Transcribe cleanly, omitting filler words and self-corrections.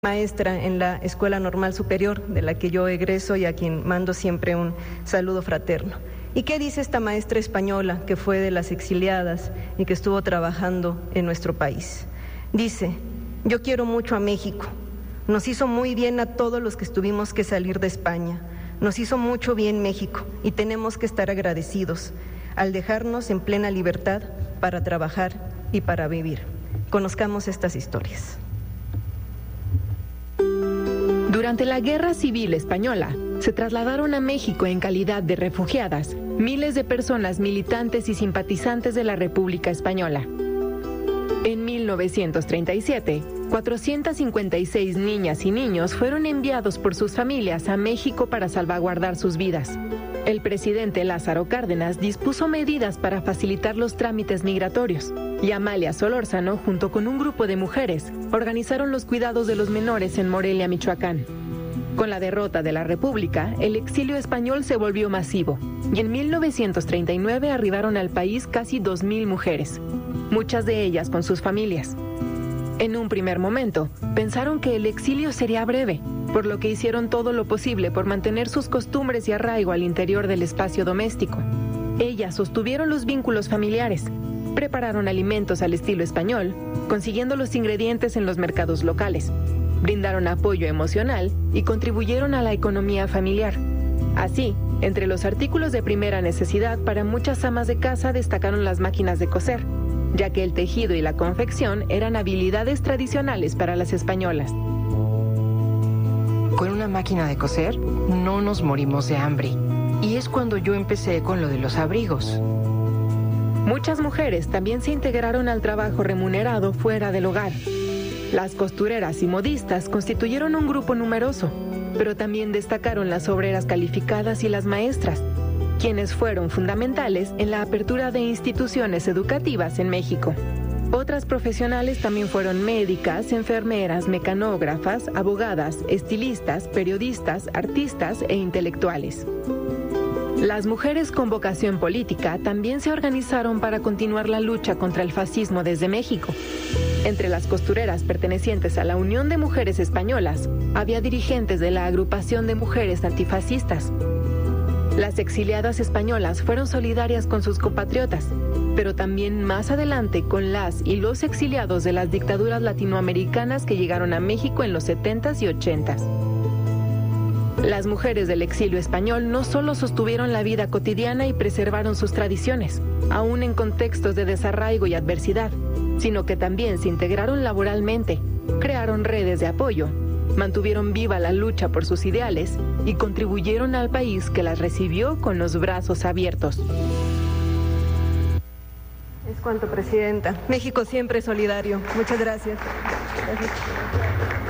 Maestra en la Escuela Normal Superior, de la que yo egreso y a quien mando siempre un saludo fraterno. ¿Y qué dice esta maestra española que fue de las exiliadas y que estuvo trabajando en nuestro país? Dice: yo quiero mucho a México, nos hizo muy bien a todos los que tuvimos que salir de España, nos hizo mucho bien México y tenemos que estar agradecidos al dejarnos en plena libertad para trabajar y para vivir. Conozcamos estas historias. Durante la Guerra Civil Española, se trasladaron a México en calidad de refugiadas miles de personas militantes y simpatizantes de la República Española. En 1937, 456 niñas y niños fueron enviados por sus familias a México para salvaguardar sus vidas. El presidente Lázaro Cárdenas dispuso medidas para facilitar los trámites migratorios, y Amalia Solórzano, junto con un grupo de mujeres, organizaron los cuidados de los menores en Morelia, Michoacán. Con la derrota de la República, el exilio español se volvió masivo, y en 1939 arribaron al país casi 2,000 mujeres, muchas de ellas con sus familias. En un primer momento, pensaron que el exilio sería breve, por lo que hicieron todo lo posible por mantener sus costumbres y arraigo al interior del espacio doméstico. Ellas sostuvieron los vínculos familiares, prepararon alimentos al estilo español, consiguiendo los ingredientes en los mercados locales, brindaron apoyo emocional y contribuyeron a la economía familiar. Así, entre los artículos de primera necesidad para muchas amas de casa destacaron las máquinas de coser, ya que el tejido y la confección eran habilidades tradicionales para las españolas. Con una máquina de coser no nos morimos de hambre, y es cuando yo empecé con lo de los abrigos. Muchas mujeres también se integraron al trabajo remunerado fuera del hogar. Las costureras y modistas constituyeron un grupo numeroso, pero también destacaron las obreras calificadas y las maestras, quienes fueron fundamentales en la apertura de instituciones educativas en México. Otras profesionales también fueron médicas, enfermeras, mecanógrafas, abogadas, estilistas, periodistas, artistas e intelectuales. Las mujeres con vocación política también se organizaron para continuar la lucha contra el fascismo desde México. Entre las costureras pertenecientes a la Unión de Mujeres Españolas, había dirigentes de la Agrupación de Mujeres Antifascistas. Las exiliadas españolas fueron solidarias con sus compatriotas, pero también más adelante con las y los exiliados de las dictaduras latinoamericanas que llegaron a México en los 70s y 80s. Las mujeres del exilio español no solo sostuvieron la vida cotidiana y preservaron sus tradiciones, aún en contextos de desarraigo y adversidad, sino que también se integraron laboralmente, crearon redes de apoyo, mantuvieron viva la lucha por sus ideales y contribuyeron al país que las recibió con los brazos abiertos. Es cuanto, Presidenta. México siempre solidario. Muchas gracias. Gracias.